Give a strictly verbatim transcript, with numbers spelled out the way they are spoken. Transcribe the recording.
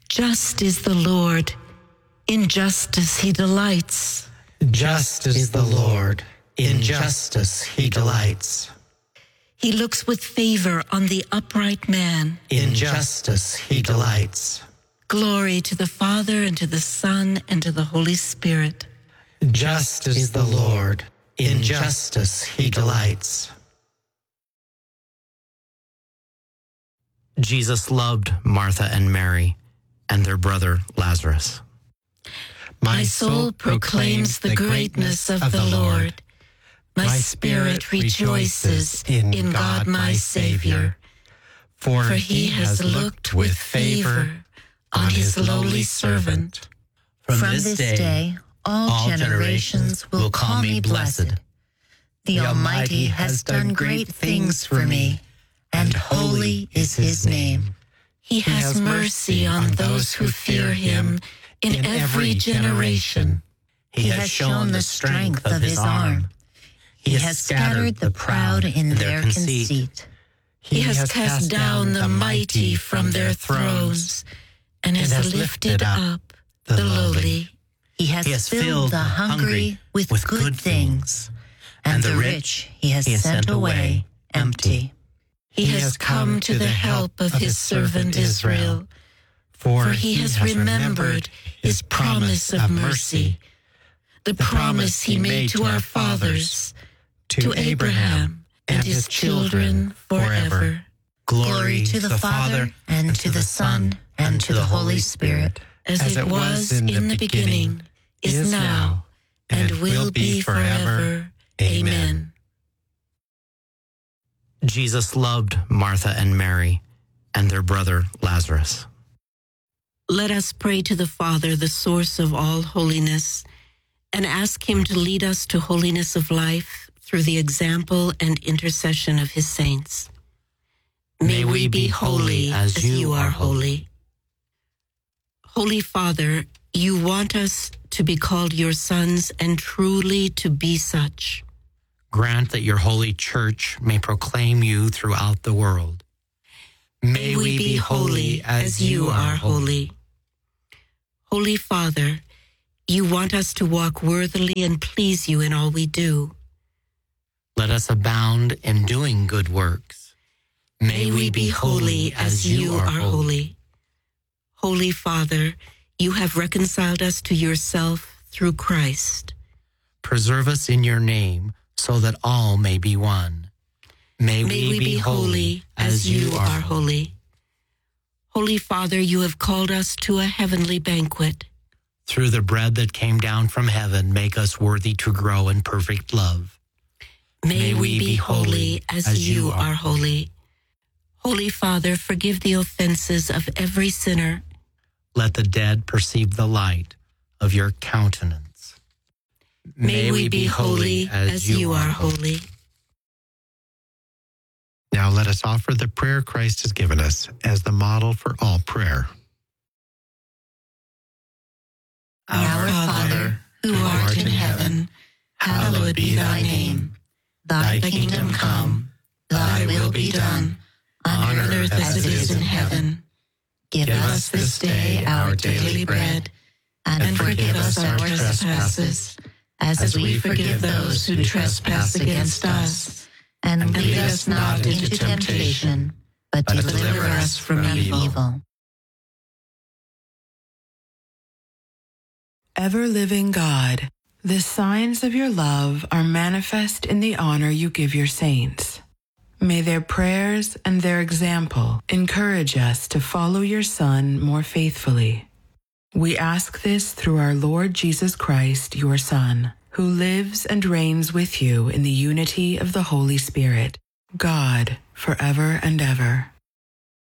Just is the Lord. In justice he delights. Just is the Lord. In justice he delights. He looks with favor on the upright man. In justice he delights. Glory to the Father, and to the Son, and to the Holy Spirit. Just is the Lord. In justice he delights. Jesus loved Martha and Mary and their brother Lazarus. My soul proclaims the greatness of the Lord. My spirit rejoices in God my Savior, for he has looked with favor on his lowly servant. From this day, all generations will call me blessed. The Almighty has done great things for me, and holy is his name. He has mercy on those who fear him in every generation. He has shown the strength of his arm. He has scattered the proud in their conceit. He has cast down the mighty from their thrones, and has lifted up the lowly. He has filled the hungry with good things, and the rich he has sent away empty. He has come to the help of his servant Israel, for he has remembered his promise of mercy, the promise he made to our fathers, to Abraham and his children forever. Glory to the Father, and to the Son, and to the Holy Spirit, as it was in the beginning, is now, and will be forever. Amen. Jesus loved Martha and Mary and their brother Lazarus. Let us pray to the Father, the source of all holiness, and ask him to lead us to holiness of life through the example and intercession of his saints. May we be holy as you are holy. Holy Father, you want us to be called your sons and truly to be such. Grant that your holy church may proclaim you throughout the world. May we be holy as you are holy. Holy Father, you want us to walk worthily and please you in all we do. Let us abound in doing good works. May we be holy as you are holy. Holy Father, you have reconciled us to yourself through Christ. Preserve us in your name, so that all may be one. May, May we be holy as you are holy. Holy Father, you have called us to a heavenly banquet. Through the bread that came down from heaven, make us worthy to grow in perfect love. May we be holy as you are holy. Holy Father, forgive the offenses of every sinner. Let the dead perceive the light of your countenance. May we be holy as you are holy. Now let us offer the prayer Christ has given us as the model for all prayer. Our Father, who art in heaven, hallowed be thy name. Thy kingdom come, thy will be done, on earth as it is in heaven. Give us this day our daily bread, and forgive us our trespasses, as we forgive those who trespass against us. And lead us not into temptation, but deliver us from evil. Ever-living God, the signs of your love are manifest in the honor you give your saints. May their prayers and their example encourage us to follow your Son more faithfully. We ask this through our Lord Jesus Christ, your Son, who lives and reigns with you in the unity of the Holy Spirit, God, forever and ever.